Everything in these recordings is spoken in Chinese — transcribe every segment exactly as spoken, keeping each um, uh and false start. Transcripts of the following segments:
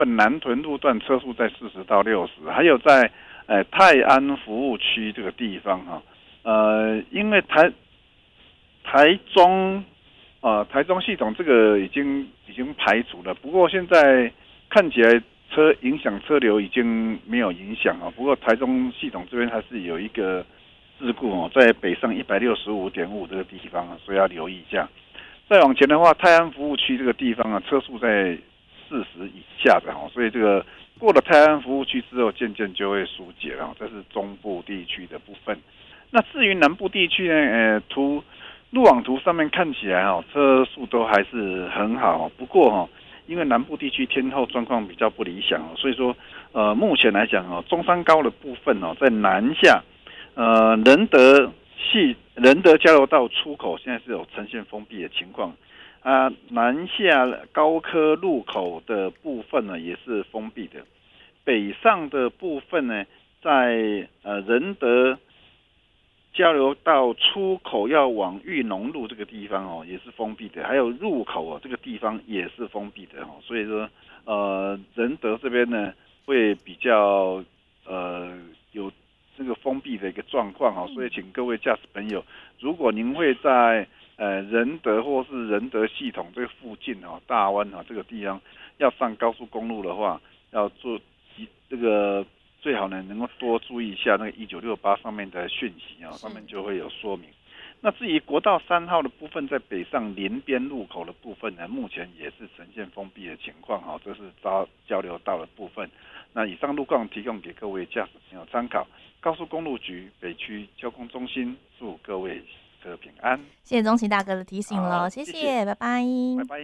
本南屯路段车速在四十到六十，还有在呃泰安服务区这个地方哈，呃，因为台台中呃台中系统这个已经已经排除了，不过现在看起来车影响车流已经没有影响啊，不过台中系统这边还是有一个事故哦，在北上一百六十五点五这个地方啊，所以要留意一下。再往前的话，泰安服务区这个地方啊，车速在四十以下的哈，所以这个过了泰安服务区之后，渐渐就会疏解了。这是中部地区的部分。那至于南部地区呢，呃，图路网图上面看起来哈，车速都还是很好。不过哈，因为南部地区天候状况比较不理想，所以说呃，目前来讲哦，中山高的部分哦，在南下，呃，仁德系仁德交流道出口现在是有呈现封闭的情况。啊，南下高科路口的部分呢，也是封闭的。北上的部分呢，在呃仁德交流道出口要往裕农路这个地方哦，也是封闭的。还有入口哦，这个地方也是封闭的哦。所以说，呃，仁德这边呢，会比较呃有这个封闭的一个状况哦。所以，请各位驾驶朋友，如果您会在呃，仁德或是仁德系统这个附近哦，大湾啊这个地方要上高速公路的话，要做这个最好呢能够多注意一下那个一九六八上面的讯息啊，上面就会有说明。那至于国道三号的部分，在北上连边路口的部分呢，目前也是呈现封闭的情况哈，这是交交流道的部分。那以上路况提供给各位驾驶朋友参考。高速公路局北区交通中心祝各位车平安。 谢谢宗奇大哥的提醒了，谢谢， 谢谢， 拜拜， 拜拜。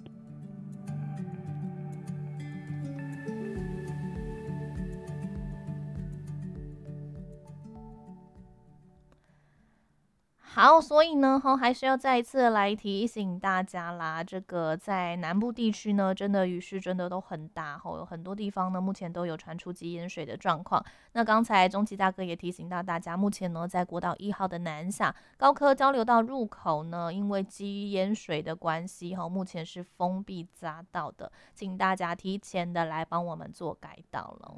好，所以呢，还是要再一次来提醒大家啦。这个在南部地区呢，真的雨势真的都很大，有很多地方呢，目前都有传出积淹水的状况。那刚才中奇大哥也提醒到大家，目前呢，在国道一号的南下高科交流道入口呢，因为积淹水的关系，目前是封闭匝道的，请大家提前的来帮我们做改道了。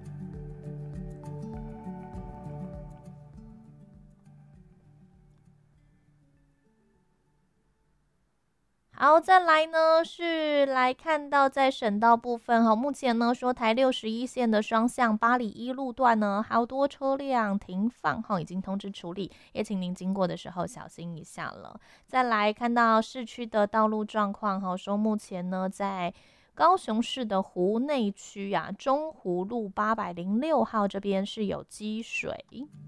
好，再来呢是来看到在省道部分哈，目前呢说台六十一线的双向八里一路段呢，好多车辆停放哈，已经通知处理，也请您经过的时候小心一下了。再来看到市区的道路状况哈，说目前呢在高雄市的湖内区啊，中湖路八百零六号这边是有积水。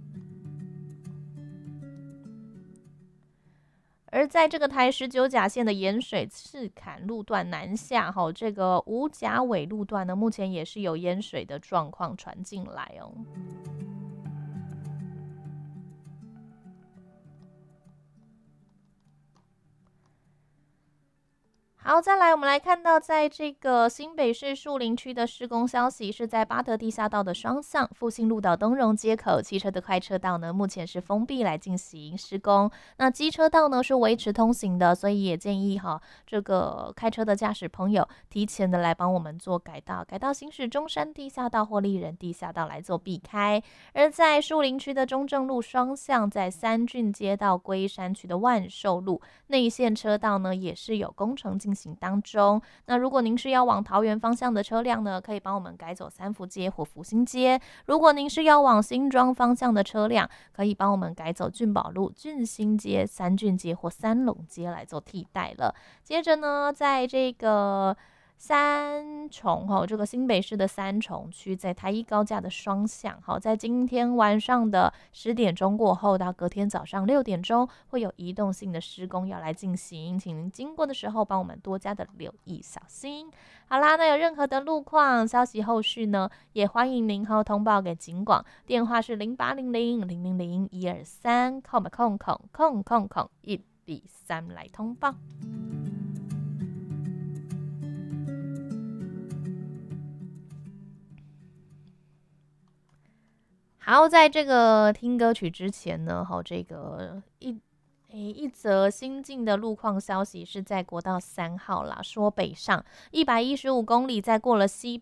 而在这个台十九甲线的盐水赤坎路段南下，这个五甲尾路段呢，目前也是有淹水的状况传进来哦。好，再来我们来看到在这个新北市树林区的施工消息，是在八德地下道的双向复兴路到东荣街口，汽车的快车道呢目前是封闭来进行施工，那机车道呢是维持通行的，所以也建议哈这个开车的驾驶朋友提前的来帮我们做改道，改道行驶中山地下道或丽人地下道来做避开。而在树林区的中正路双向，在三郡街到龟山区的万寿路内线车道呢也是有工程进行当中。那如果您是要往桃园方向的车辆呢，可以帮我们改走三福街或福兴街；如果您是要往新庄方向的车辆，可以帮我们改走俊宝路、俊兴街、三郡街或三龙街来做替代了。接着呢，在这个三重哈，这个新北市的三重区，在台一高架的双向，好，在今天晚上的十点钟过后到隔天早上六点钟，会有移动性的施工要来进行，请您经过的时候帮我们多加的留意小心。好啦，那有任何的路况消息后续呢，也欢迎您和通报给警广，电话是零八零零零零零一二三，空吧空空空空空一比三来通报。好，在这个听歌曲之前呢，好，这个一一则新进的路况消息是在国道三号啦，说北上一百一十五公里，在过了西